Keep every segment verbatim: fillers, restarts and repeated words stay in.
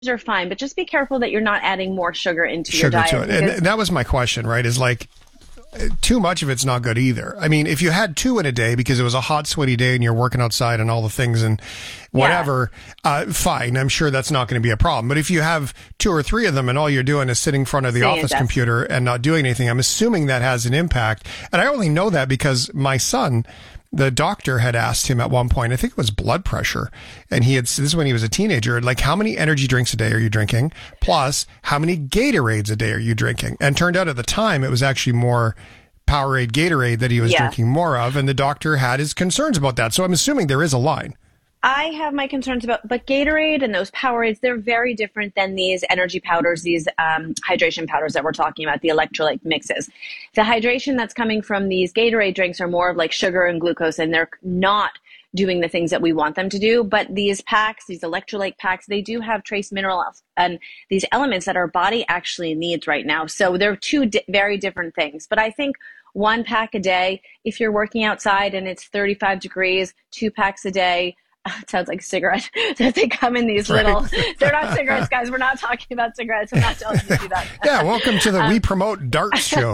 are fine, but just be careful that you're not adding more sugar into your Sugar diet. to it. And that was my question, right? Is like, too much of it's not good either. I mean, if you had two in a day because it was a hot, sweaty day and you're working outside and all the things and whatever, yeah. uh, fine. I'm sure that's not going to be a problem. But if you have two or three of them and all you're doing is sitting in front of the Sitting office computer and not doing anything, I'm assuming that has an impact. And I only know that because my son, the doctor had asked him at one point, I think it was blood pressure. And he had, this is when he was a teenager, like, how many energy drinks a day are you drinking? Plus, how many Gatorades a day are you drinking? And turned out at the time, it was actually more Powerade Gatorade that he was yeah. drinking more of. And the doctor had his concerns about that. So I'm assuming there is a line. I have my concerns about, but Gatorade and those Powerades, they're very different than these energy powders, these um, hydration powders that we're talking about, the electrolyte mixes. The hydration that's coming from these Gatorade drinks are more of like sugar and glucose, and they're not doing the things that we want them to do. But these packs, these electrolyte packs, they do have trace minerals and these elements that our body actually needs right now. So they're two di- very different things. But I think one pack a day, if you're working outside and it's thirty-five degrees, two packs a day, it sounds like a cigarette. They come in these little, right. They're not cigarettes, guys. We're not talking about cigarettes. I'm not telling you to do that. Yeah, welcome to the um, We Promote Darts show.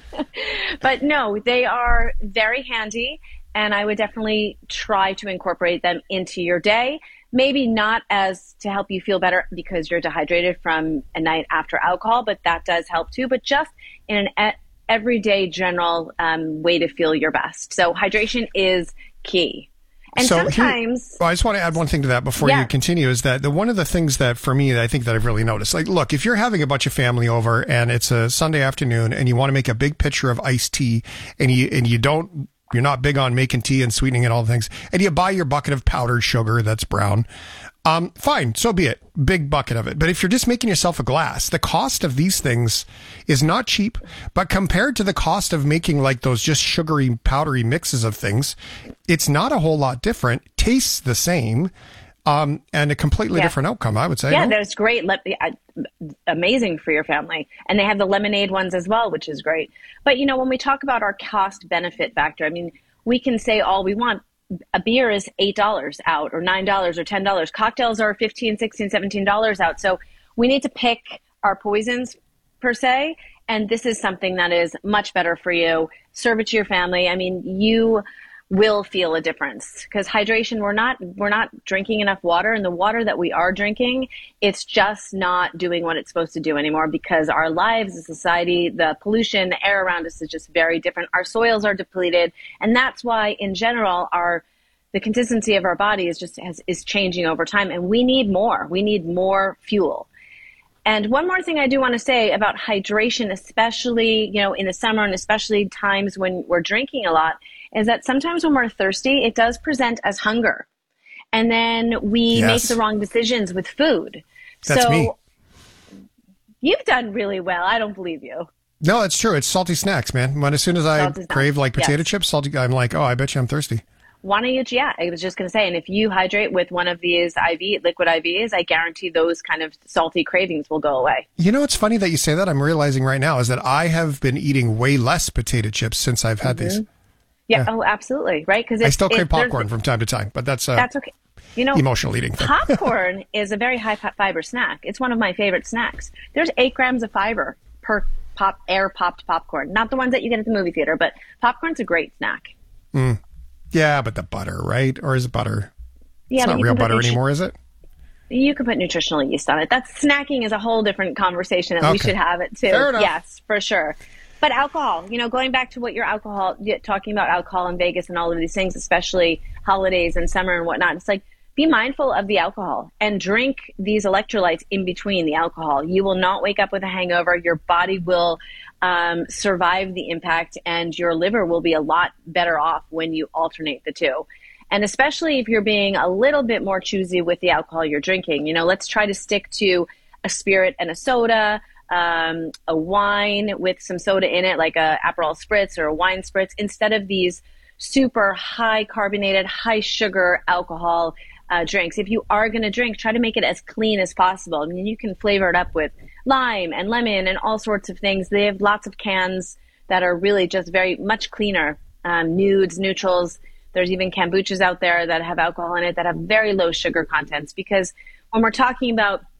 But no, they are very handy, and I would definitely try to incorporate them into your day. Maybe not as to help you feel better because you're dehydrated from a night after alcohol, but that does help too. But just in an e- everyday general um, way to feel your best. So hydration is key. And so sometimes, here, well, I just want to add one thing to that before yeah. you continue, is that the one of the things that for me, I think that I've really noticed, like, look, if you're having a bunch of family over and it's a Sunday afternoon and you want to make a big pitcher of iced tea and you, and you don't, you're not big on making tea and sweetening and all the things, and you buy your bucket of powdered sugar that's brown, um, fine, so be it. Big bucket of it. But if you're just making yourself a glass, the cost of these things is not cheap, but compared to the cost of making like those just sugary, powdery mixes of things, it's not a whole lot different. Tastes the same, um, and a completely yeah. different outcome, I would say. Yeah, no? that's great. Le- amazing for your family. And they have the lemonade ones as well, which is great. But, you know, when we talk about our cost benefit factor, I mean, we can say all we want. A beer is eight dollars out, or nine dollars, or ten dollars. Cocktails are fifteen dollars, sixteen dollars, seventeen dollars out. So we need to pick our poisons, per se. And this is something that is much better for you. Serve it to your family. I mean, you will feel a difference, because hydration, we're not we're not drinking enough water, and the water that we are drinking, it's just not doing what it's supposed to do anymore, because our lives, the society, the pollution, the air around us is just very different. Our soils are depleted, and that's why in general our the consistency of our body is just has, is changing over time, and we need more. We need more fuel. And one more thing I do want to say about hydration, especially, you know, in the summer, and especially times when we're drinking a lot, is that sometimes when we're thirsty, it does present as hunger. And then we yes. make the wrong decisions with food. That's so me. You've done really well. I don't believe you. No, it's true. It's salty snacks, man. When as soon as I salty crave snacks. like potato yes. chips, salty, I'm like, oh, I bet you I'm thirsty. Why don't you, yeah, I was just going to say, and if you hydrate with one of these I V, liquid I Vs, I guarantee those kind of salty cravings will go away. You know, it's funny that you say that. I'm realizing right now is that I have been eating way less potato chips since I've had mm-hmm. these. Yeah, yeah, oh, absolutely, right? Because I still crave popcorn from time to time, but that's uh, that's okay. You know, emotional eating thing. Popcorn is a very high fiber snack. It's one of my favorite snacks. There's eight grams of fiber per pop air popped popcorn. Not the ones that you get at the movie theater, but popcorn's a great snack. Mm. Yeah, but the butter, right? Or is it butter? Yeah, it's not real butter nutri- anymore, is it? You could put nutritional yeast on it. That's snacking is a whole different conversation that okay. we should have it too. Fair enough. Yes, for sure. But alcohol, you know, going back to what your alcohol, talking about alcohol in Vegas and all of these things, especially holidays and summer and whatnot, it's like, be mindful of the alcohol and drink these electrolytes in between the alcohol. You will not wake up with a hangover. Your body will um, survive the impact, and your liver will be a lot better off when you alternate the two. And especially if you're being a little bit more choosy with the alcohol you're drinking, you know, let's try to stick to a spirit and a soda, um, a wine with some soda in it, like a Aperol Spritz or a wine spritz, instead of these super high carbonated, high sugar alcohol Uh, drinks. If you are going to drink, try to make it as clean as possible. I mean, you can flavor it up with lime and lemon and all sorts of things. They have lots of cans that are really just very much cleaner. Um, nudes, neutrals. There's even kombuchas out there that have alcohol in it that have very low sugar contents, because when we're talking about